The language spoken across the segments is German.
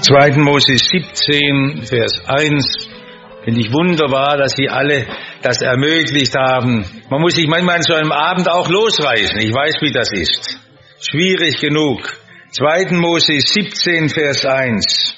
2. Mose 17, Vers 1. Finde ich wunderbar, dass Sie alle das ermöglicht haben. Man muss sich manchmal an so einem Abend auch losreißen. Ich weiß, wie das ist. Schwierig genug. 2. Mose 17, Vers 1.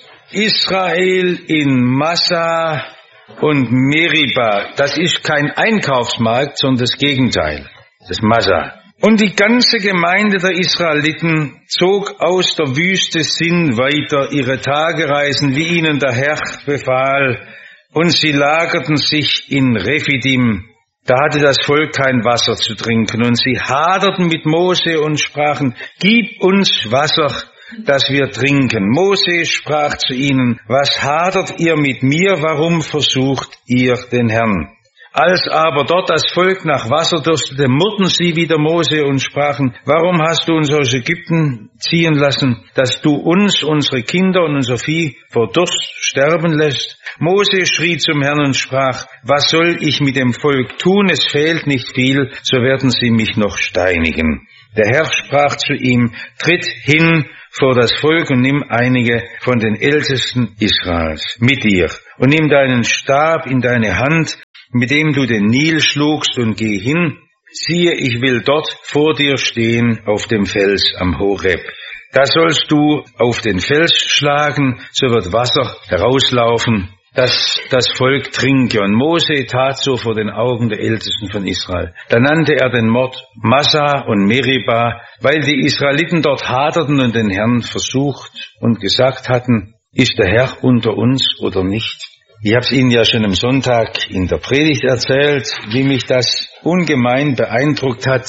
Israel in Massa und Meriba. Das ist kein Einkaufsmarkt, sondern das Gegenteil. Das ist Massa. Und die ganze Gemeinde der Israeliten zog aus der Wüste Sin weiter ihre Tagereisen, wie ihnen der Herr befahl, und sie lagerten sich in Rephidim. Da hatte das Volk kein Wasser zu trinken, und sie haderten mit Mose und sprachen, gib uns Wasser, dass wir trinken. Mose sprach zu ihnen, was hadert ihr mit mir, warum versucht ihr den Herrn? Als aber dort das Volk nach Wasser durstete, murrten sie wider Mose und sprachen, warum hast du uns aus Ägypten ziehen lassen, dass du uns, unsere Kinder und unser Vieh vor Durst sterben lässt? Mose schrie zum Herrn und sprach, was soll ich mit dem Volk tun? Es fehlt nicht viel, so werden sie mich noch steinigen. Der Herr sprach zu ihm, tritt hin vor das Volk und nimm einige von den Ältesten Israels mit dir und nimm deinen Stab in deine Hand, mit dem du den Nil schlugst, und geh hin. Siehe, ich will dort vor dir stehen auf dem Fels am Horeb. Da sollst du auf den Fels schlagen, so wird Wasser herauslaufen, dass das Volk trinke. Und Mose tat so vor den Augen der Ältesten von Israel. Da nannte er den Ort Massa und Meriba, weil die Israeliten dort haderten und den Herrn versucht und gesagt hatten, ist der Herr unter uns oder nicht? Ich habe es Ihnen ja schon am Sonntag in der Predigt erzählt, wie mich das ungemein beeindruckt hat,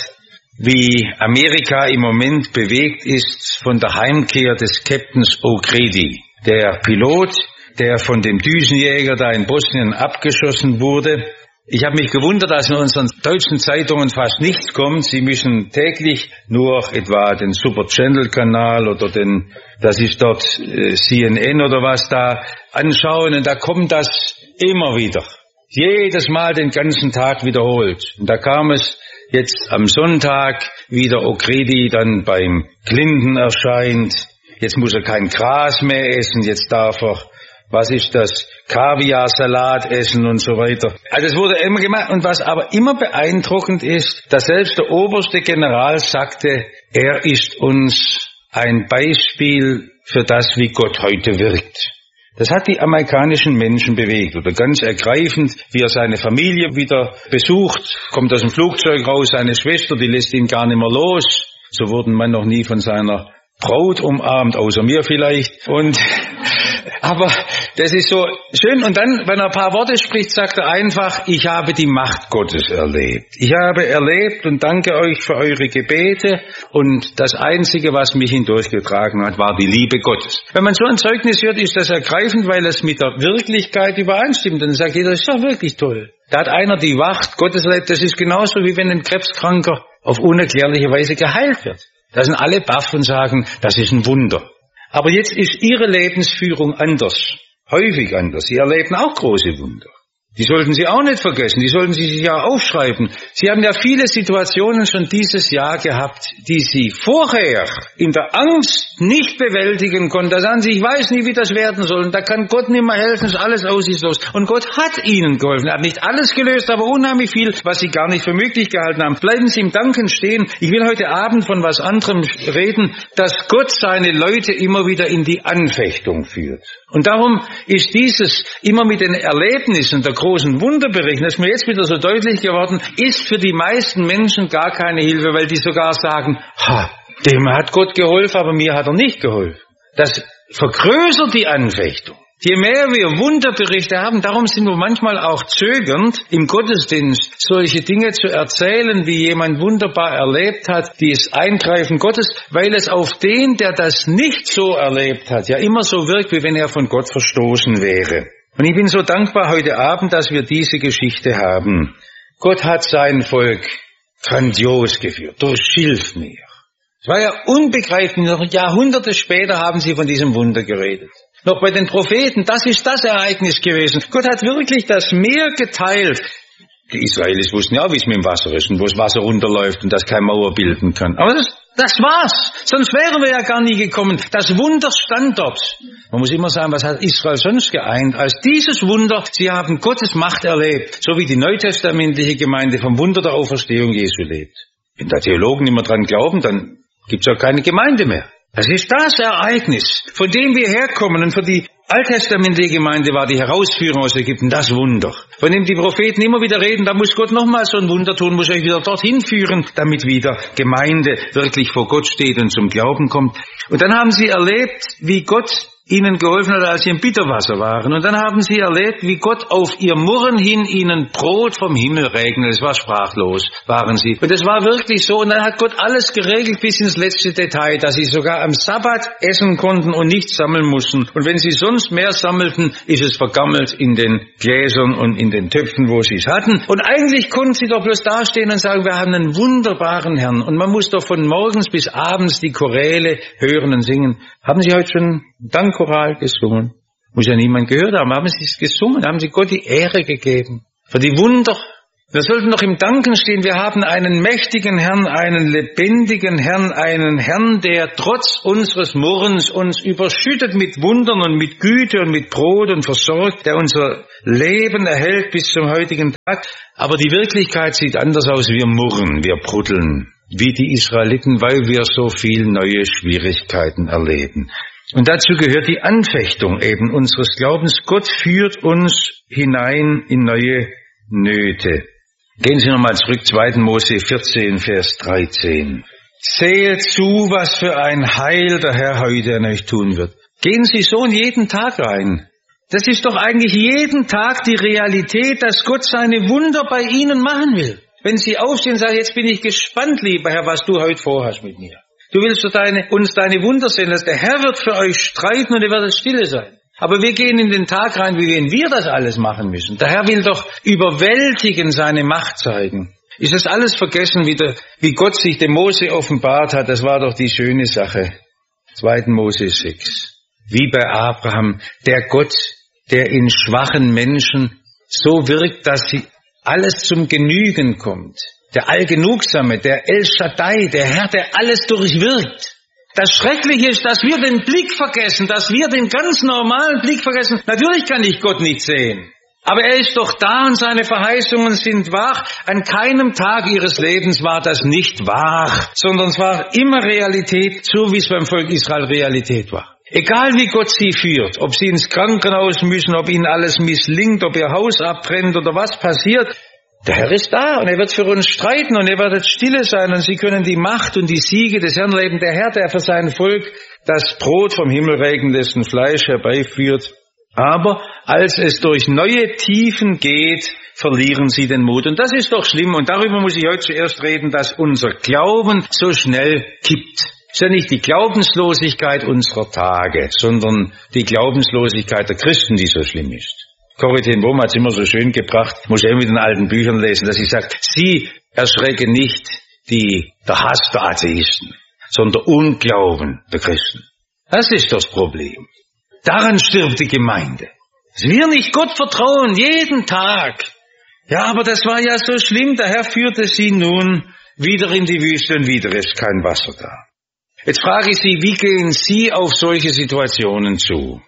wie Amerika im Moment bewegt ist von der Heimkehr des Captains O'Grady. Der Pilot, der von dem Düsenjäger da in Bosnien abgeschossen wurde. Ich habe mich gewundert, dass in unseren deutschen Zeitungen fast nichts kommt. Sie müssen täglich nur etwa den Super Channel Kanal oder das ist dort CNN oder was da, anschauen, und da kommt das immer wieder. Jedes Mal den ganzen Tag wiederholt. Und da kam es jetzt am Sonntag, wie der O'Grady dann beim Clinton erscheint. Jetzt muss er kein Gras mehr essen, jetzt darf er, was ist das, Kaviar-Salat essen und so weiter. Also es wurde immer gemacht. Und was aber immer beeindruckend ist, dass selbst der oberste General sagte, er ist uns ein Beispiel für das, wie Gott heute wirkt. Das hat die amerikanischen Menschen bewegt. Oder ganz ergreifend, wie er seine Familie wieder besucht, kommt aus dem Flugzeug raus, seine Schwester, die lässt ihn gar nicht mehr los. So wurden man noch nie von seiner Braut umarmt, außer mir vielleicht. Aber das ist so schön. Und dann, wenn er ein paar Worte spricht, sagt er einfach, ich habe die Macht Gottes erlebt. Ich habe erlebt und danke euch für eure Gebete. Und das Einzige, was mich hindurchgetragen hat, war die Liebe Gottes. Wenn man so ein Zeugnis hört, ist das ergreifend, weil es mit der Wirklichkeit übereinstimmt. Dann sagt jeder, das ist doch wirklich toll. Da hat einer die Macht Gottes erlebt. Das ist genauso, wie wenn ein Krebskranker auf unerklärliche Weise geheilt wird. Da sind alle baff und sagen, das ist ein Wunder. Aber jetzt ist ihre Lebensführung anders, häufig anders. Sie erleben auch große Wunder. Die sollten Sie auch nicht vergessen, die sollten Sie sich ja aufschreiben. Sie haben ja viele Situationen schon dieses Jahr gehabt, die Sie vorher in der Angst nicht bewältigen konnten. Da sagen Sie, ich weiß nie, wie das werden soll, und da kann Gott nicht mehr helfen, ist alles aussichtslos. Und Gott hat Ihnen geholfen. Er hat nicht alles gelöst, aber unheimlich viel, was Sie gar nicht für möglich gehalten haben. Bleiben Sie im Danken stehen. Ich will heute Abend von was anderem reden, dass Gott seine Leute immer wieder in die Anfechtung führt. Und darum ist dieses immer mit den Erlebnissen der großen Wunderberichten, das ist mir jetzt wieder so deutlich geworden, ist für die meisten Menschen gar keine Hilfe, weil die sogar sagen, dem hat Gott geholfen, aber mir hat er nicht geholfen. Das vergrößert die Anfechtung. Je mehr wir Wunderberichte haben, darum sind wir manchmal auch zögernd, im Gottesdienst solche Dinge zu erzählen, wie jemand wunderbar erlebt hat, dieses Eingreifen Gottes, weil es auf den, der das nicht so erlebt hat, ja immer so wirkt, wie wenn er von Gott verstoßen wäre. Und ich bin so dankbar heute Abend, dass wir diese Geschichte haben. Gott hat sein Volk grandios geführt, durch Schilfmeer. Es war ja unbegreiflich, noch Jahrhunderte später haben sie von diesem Wunder geredet. Noch bei den Propheten, das ist das Ereignis gewesen. Gott hat wirklich das Meer geteilt. Die Israelis wussten ja, wie es mit dem Wasser ist und wo das Wasser runterläuft und das keine Mauer bilden kann. Aber Das war's. Sonst wären wir ja gar nie gekommen. Das Wunder stand dort. Man muss immer sagen, was hat Israel sonst geeint? Als dieses Wunder, sie haben Gottes Macht erlebt, so wie die neutestamentliche Gemeinde vom Wunder der Auferstehung Jesu lebt. Wenn da Theologen nicht mehr dran glauben, dann gibt's auch keine Gemeinde mehr. Das ist das Ereignis, von dem wir herkommen. Und für die alttestamentliche Gemeinde war die Herausführung aus Ägypten das Wunder, von dem die Propheten immer wieder reden. Da muss Gott nochmal so ein Wunder tun, muss euch wieder dorthin führen, damit wieder Gemeinde wirklich vor Gott steht und zum Glauben kommt. Und dann haben sie erlebt, wie Gott ihnen geholfen hat, als sie im Bitterwasser waren. Und dann haben sie erlebt, wie Gott auf ihr Murren hin ihnen Brot vom Himmel regnet. Es war sprachlos, waren sie. Und es war wirklich so. Und dann hat Gott alles geregelt bis ins letzte Detail, dass sie sogar am Sabbat essen konnten und nichts sammeln mussten. Und wenn sie sonst mehr sammelten, ist es vergammelt in den Gläsern und in den Töpfen, wo sie es hatten. Und eigentlich konnten sie doch bloß dastehen und sagen, wir haben einen wunderbaren Herrn. Und man muss doch von morgens bis abends die Choräle hören und singen. Haben Sie heute schon Dankchoral gesungen? Muss ja niemand gehört haben. Haben Sie es gesungen? Haben Sie Gott die Ehre gegeben? Für die Wunder. Wir sollten noch im Danken stehen. Wir haben einen mächtigen Herrn, einen lebendigen Herrn, einen Herrn, der trotz unseres Murrens uns überschüttet mit Wundern und mit Güte und mit Brot und versorgt, der unser Leben erhält bis zum heutigen Tag. Aber die Wirklichkeit sieht anders aus. Wir murren, wir bruddeln, wie die Israeliten, weil wir so viel neue Schwierigkeiten erleben. Und dazu gehört die Anfechtung eben unseres Glaubens. Gott führt uns hinein in neue Nöte. Gehen Sie nochmal zurück, 2. Mose 14, Vers 13. Seht zu, was für ein Heil der Herr heute an euch tun wird. Gehen Sie so in jeden Tag rein. Das ist doch eigentlich jeden Tag die Realität, dass Gott seine Wunder bei Ihnen machen will. Wenn Sie aufstehen und sagen, jetzt bin ich gespannt, lieber Herr, was du heute vorhast mit mir. Du willst uns deine Wunder sehen, dass der Herr wird für euch streiten und ihr werdet stille sein. Aber wir gehen in den Tag rein, wie wenn wir das alles machen müssen. Der Herr will doch überwältigen, seine Macht zeigen. Ist das alles vergessen, wie Gott sich dem Mose offenbart hat? Das war doch die schöne Sache. 2. Mose 6. Wie bei Abraham, der Gott, der in schwachen Menschen so wirkt, dass sie alles zum Genügen kommt. Der Allgenugsame, der El Shaddai, der Herr, der alles durchwirkt. Das Schreckliche ist, dass wir den Blick vergessen, dass wir den ganz normalen Blick vergessen. Natürlich kann ich Gott nicht sehen, aber er ist doch da und seine Verheißungen sind wahr. An keinem Tag ihres Lebens war das nicht wahr, sondern es war immer Realität, so wie es beim Volk Israel Realität war. Egal wie Gott sie führt, ob sie ins Krankenhaus müssen, ob ihnen alles misslingt, ob ihr Haus abbrennt oder was passiert, der Herr ist da und er wird für uns streiten und ihr werdet stille sein und sie können die Macht und die Siege des Herrn leben. Der Herr, der für sein Volk das Brot vom Himmel regnen lässt und Fleisch herbeiführt. Aber als es durch neue Tiefen geht, verlieren sie den Mut. Und das ist doch schlimm. Und darüber muss ich heute zuerst reden, dass unser Glauben so schnell kippt. Es ist ja nicht die Glaubenslosigkeit unserer Tage, sondern die Glaubenslosigkeit der Christen, die so schlimm ist. Corrie ten Boom hat es immer so schön gebracht, muss ich immer in den alten Büchern lesen, dass sie sagt, sie erschrecken nicht der Hass der Atheisten, sondern der Unglauben der Christen. Das ist das Problem. Daran stirbt die Gemeinde. Dass wir nicht Gott vertrauen, jeden Tag. Ja, aber das war ja so schlimm, der Herr führte sie nun wieder in die Wüste und wieder ist kein Wasser da. Jetzt frage ich Sie, wie gehen Sie auf solche Situationen zu?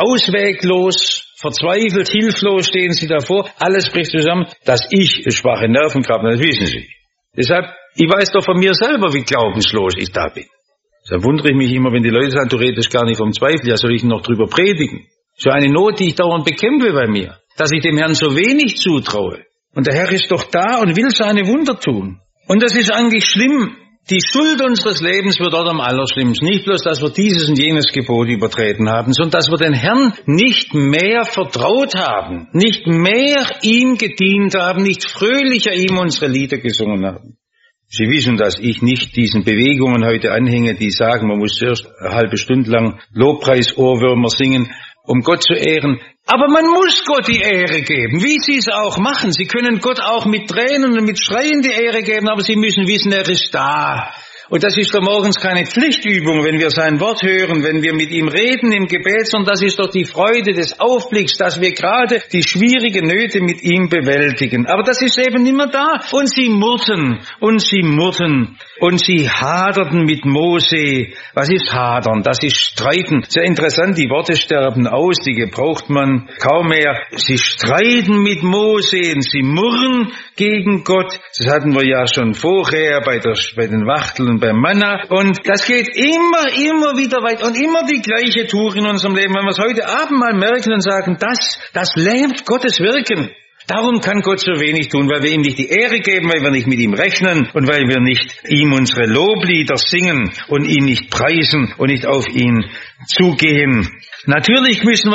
Ausweglos, verzweifelt, hilflos stehen Sie davor, alles bricht zusammen. Dass ich schwache Nerven habe, das wissen Sie. Deshalb, ich weiß doch von mir selber, wie glaubenslos ich da bin. Deshalb wundere ich mich immer, wenn die Leute sagen, du redest gar nicht vom Zweifel, ja soll ich noch drüber predigen? So eine Not, die ich dauernd bekämpfe bei mir, dass ich dem Herrn so wenig zutraue. Und der Herr ist doch da und will seine Wunder tun. Und das ist eigentlich schlimm. Die Schuld unseres Lebens wird dort am allerschlimmsten. Nicht bloß, dass wir dieses und jenes Gebot übertreten haben, sondern dass wir den Herrn nicht mehr vertraut haben, nicht mehr ihm gedient haben, nicht fröhlicher ihm unsere Lieder gesungen haben. Sie wissen, dass ich nicht diesen Bewegungen heute anhänge, die sagen, man muss zuerst eine halbe Stunde lang Lobpreis-Ohrwürmer singen, um Gott zu ehren. Aber man muss Gott die Ehre geben, wie Sie es auch machen. Sie können Gott auch mit Tränen und mit Schreien die Ehre geben, aber Sie müssen wissen, er ist da. Und das ist doch morgens keine Pflichtübung, wenn wir sein Wort hören, wenn wir mit ihm reden im Gebet, sondern das ist doch die Freude des Aufblicks, dass wir gerade die schwierigen Nöte mit ihm bewältigen. Aber das ist eben immer da. Und sie murrten und sie haderten mit Mose. Was ist hadern? Das ist streiten. Sehr interessant, die Worte sterben aus, die gebraucht man kaum mehr. Sie streiten mit Mose und sie murren gegen Gott. Das hatten wir ja schon vorher bei den Wachteln beim Manna. Und das geht immer wieder weit und immer die gleiche Tour in unserem Leben. Wenn wir es heute Abend mal merken und sagen, das lähmt Gottes Wirken. Darum kann Gott so wenig tun, weil wir ihm nicht die Ehre geben, weil wir nicht mit ihm rechnen und weil wir nicht ihm unsere Loblieder singen und ihn nicht preisen und nicht auf ihn zugehen. Eigentlich müsste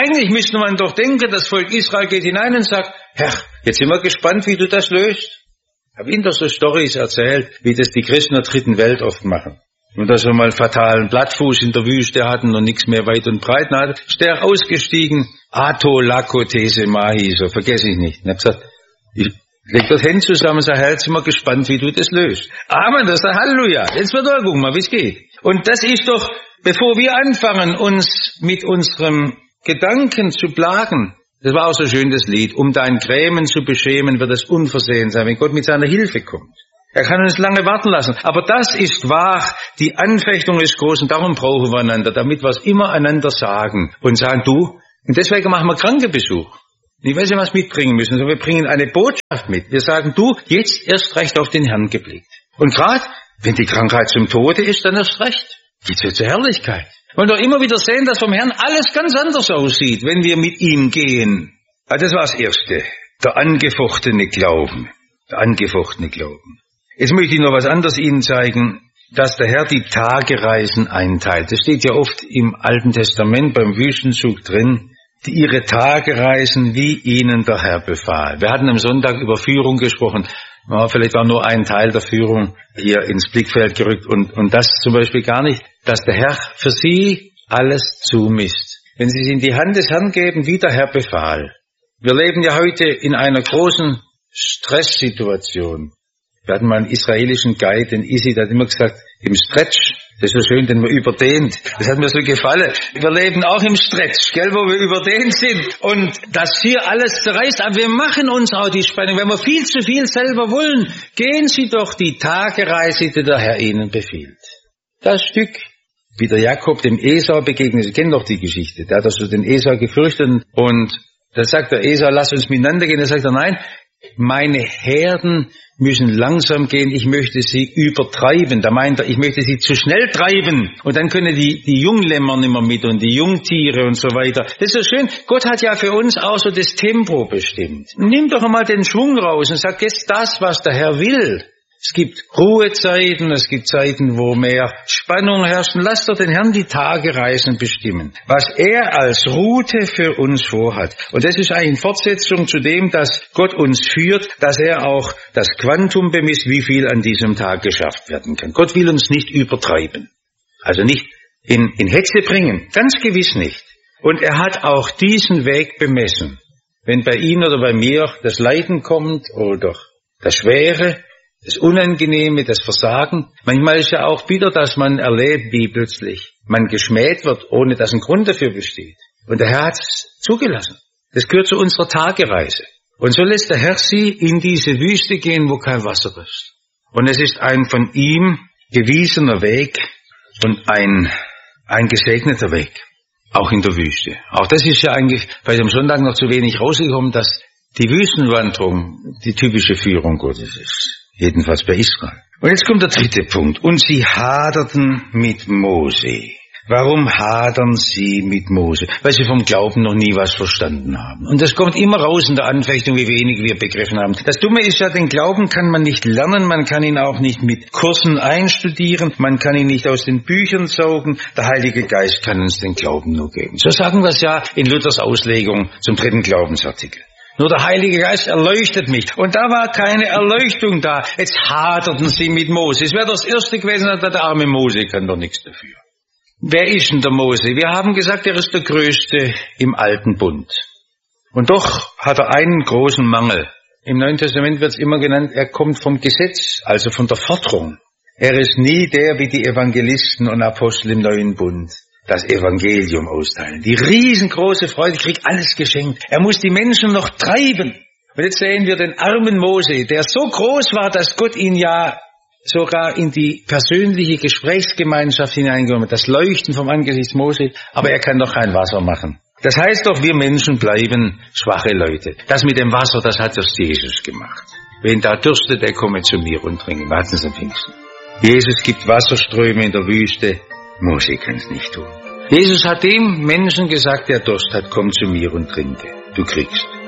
man doch denken, das Volk Israel geht hinein und sagt, Herr, jetzt sind wir gespannt, wie du das löst. Ich habe Ihnen doch so Storys erzählt, wie das die Christen der dritten Welt oft machen. Und dass wir mal fatalen Blattfuß in der Wüste hatten und nichts mehr weit und breit hatte, ist der ausgestiegen, Ato Lako Tese Mahi, so vergesse ich nicht. Und ich habe gesagt, ich leg das Hände zusammen und sage, Herr, jetzt sind wir gespannt, wie du das löst. Amen, das ist ein Halleluja. Jetzt wird gucken mal, wie es geht. Und das ist doch, bevor wir anfangen, uns mit unserem Gedanken zu plagen, das war auch so schön, das Lied, um dein Grämen zu beschämen, wird es unversehen sein, wenn Gott mit seiner Hilfe kommt. Er kann uns lange warten lassen. Aber das ist wahr, die Anfechtung ist groß und darum brauchen wir einander, damit wir es immer einander sagen und sagen, du, und deswegen machen wir Krankenbesuch. Ich weiß nicht, was mitbringen müssen, sondern wir bringen eine Botschaft mit. Wir sagen, du, jetzt erst recht auf den Herrn geblickt. Und gerade, wenn die Krankheit zum Tode ist, dann erst recht. Geht's zur Herrlichkeit. Und doch immer wieder sehen, dass vom Herrn alles ganz anders aussieht, wenn wir mit ihm gehen. Also das war das Erste. Der angefochtene Glauben. Der angefochtene Glauben. Jetzt möchte ich noch was anderes Ihnen zeigen, dass der Herr die Tagereisen einteilt. Das steht ja oft im Alten Testament beim Wüstenzug drin, ihre Tagereisen, wie ihnen der Herr befahl. Wir hatten am Sonntag über Führung gesprochen. Vielleicht war nur ein Teil der Führung hier ins Blickfeld gerückt und das zum Beispiel gar nicht, dass der Herr für Sie alles zumisst. Wenn Sie es in die Hand des Herrn geben, wie der Herr befahl. Wir leben ja heute in einer großen Stresssituation. Wir hatten mal einen israelischen Guide, den Isi, der hat immer gesagt, im Stretch, das ist so schön, den man überdehnt. Das hat mir so gefallen. Wir leben auch im Stretch, gell, wo wir überdehnt sind. Und das hier alles zerreißt, aber wir machen uns auch die Spannung. Wenn wir viel zu viel selber wollen, gehen Sie doch die Tagereise, die der Herr Ihnen befiehlt. Das Stück, wie der Jakob dem Esau begegnet, Sie kennen doch die Geschichte. Der hat also den Esau gefürchtet und da sagt der Esau, lass uns miteinander gehen. Da sagt er, nein, meine Herden müssen langsam gehen, ich möchte sie übertreiben. Da meint er, ich möchte sie zu schnell treiben. Und dann können die Junglämmer nicht mehr mit und die Jungtiere und so weiter. Das ist so schön. Gott hat ja für uns auch so das Tempo bestimmt. Nimm doch einmal den Schwung raus und sag, jetzt das, was der Herr will. Es gibt Ruhezeiten, es gibt Zeiten, wo mehr Spannung herrscht. Lass doch den Herrn die Tagereisen bestimmen, was er als Route für uns vorhat. Und das ist eigentlich in Fortsetzung zu dem, dass Gott uns führt, dass er auch das Quantum bemisst, wie viel an diesem Tag geschafft werden kann. Gott will uns nicht übertreiben, also nicht in Hetze bringen, ganz gewiss nicht. Und er hat auch diesen Weg bemessen. Wenn bei Ihnen oder bei mir das Leiden kommt oder das Schwere, das Unangenehme, das Versagen. Manchmal ist ja auch bitter, dass man erlebt, wie plötzlich man geschmäht wird, ohne dass ein Grund dafür besteht. Und der Herr hat es zugelassen. Das gehört zu unserer Tagereise. Und so lässt der Herr Sie in diese Wüste gehen, wo kein Wasser ist. Und es ist ein von ihm gewiesener Weg und ein gesegneter Weg. Auch in der Wüste. Auch das ist ja eigentlich bei dem Sonntag noch zu wenig rausgekommen, dass die Wüstenwanderung die typische Führung Gottes ist. Jedenfalls bei Israel. Und jetzt kommt der dritte Punkt. Und sie haderten mit Mose. Warum hadern sie mit Mose? Weil sie vom Glauben noch nie was verstanden haben. Und das kommt immer raus in der Anfechtung, wie wenig wir begriffen haben. Das Dumme ist ja, den Glauben kann man nicht lernen, man kann ihn auch nicht mit Kursen einstudieren, man kann ihn nicht aus den Büchern saugen. Der Heilige Geist kann uns den Glauben nur geben. So sagen wir es ja in Luthers Auslegung zum dritten Glaubensartikel. Nur der Heilige Geist erleuchtet mich. Und da war keine Erleuchtung da. Jetzt haderten sie mit Mose. Es wäre das Erste gewesen, der arme Mose kann doch nichts dafür. Wer ist denn der Mose? Wir haben gesagt, er ist der Größte im Alten Bund. Und doch hat er einen großen Mangel. Im Neuen Testament wird es immer genannt, er kommt vom Gesetz, also von der Forderung. Er ist nie der wie die Evangelisten und Apostel im Neuen Bund. Das Evangelium austeilen. Die riesengroße Freude, kriegt alles geschenkt. Er muss die Menschen noch treiben. Und jetzt sehen wir den armen Mose, der so groß war, dass Gott ihn ja sogar in die persönliche Gesprächsgemeinschaft hineingenommen hat. Das Leuchten vom Angesicht Mose, aber er kann doch kein Wasser machen. Das heißt doch, wir Menschen bleiben schwache Leute. Das mit dem Wasser, das hat erst Jesus gemacht. Wen da dürstet, der komme zu mir und trinke. Warten Sie am Pfingsten. Jesus gibt Wasserströme in der Wüste. Mose kann es nicht tun. Jesus hat dem Menschen gesagt, der Durst hat, komm zu mir und trinke. Du kriegst.